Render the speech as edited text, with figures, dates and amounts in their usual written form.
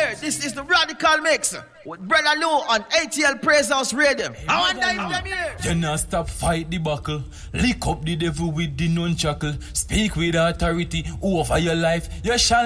here. This is the Radical Mix with Brother Lou on ATL Praise House Radio. I want them here. You not stop fight the buckle. Lick up the devil with the nunchuckle. Speak with authority over your life. You shall